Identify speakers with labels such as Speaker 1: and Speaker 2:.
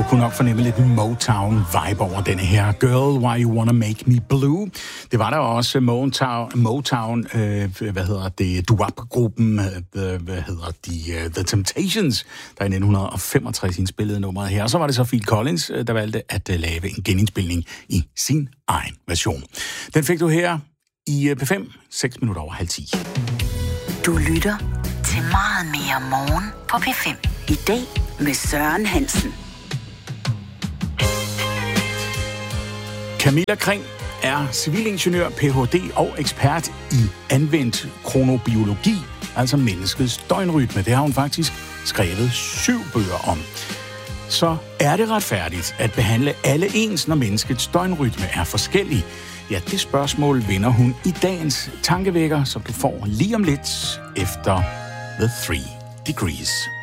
Speaker 1: Du kunne nok fornemme lidt Motown-vibe over denne her Girl, Why You Wanna Make Me Blue. Det var der også Motown, doo-wop-gruppen, The Temptations, der i 1965 indspillede nummeret her. Og så var det så Phil Collins, der valgte at lave en genindspilning i sin egen version. Den fik du her i P5, 10:06.
Speaker 2: Du lytter til Meget mere morgen på P5. I dag med Søren Hansen.
Speaker 1: Camilla Kring er civilingeniør, Ph.D. og ekspert i anvendt kronobiologi, altså menneskets døgnrytme. Det har hun faktisk skrevet 7 bøger om. Så er det retfærdigt at behandle alle ens, når menneskets døgnrytme er forskellig? Ja, det spørgsmål vinder hun i dagens tankevækker, som du får lige om lidt efter The 3 Degrees.